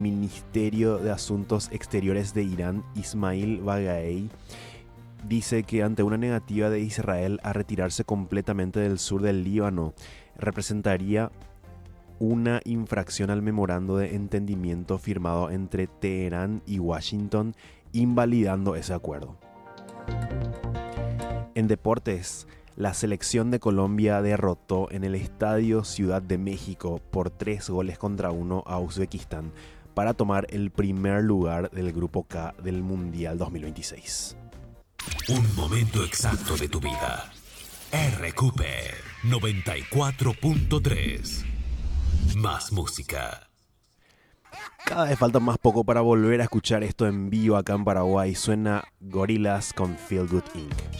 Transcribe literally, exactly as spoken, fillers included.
Ministerio de Asuntos Exteriores de Irán, Ismail Baghaei, dice que ante una negativa de Israel a retirarse completamente del sur del Líbano, representaría una infracción al memorando de entendimiento firmado entre Teherán y Washington, invalidando ese acuerdo. En deportes, la selección de Colombia derrotó en el Estadio Ciudad de México por tres goles contra uno a Uzbekistán para tomar el primer lugar del Grupo K del Mundial dos mil veintiséis. Un momento exacto de tu vida. R Q P noventa y cuatro punto tres. Más música. Cada vez falta más poco para volver a escuchar esto en vivo acá en Paraguay. Suena Gorillaz con Feel Good incorporated.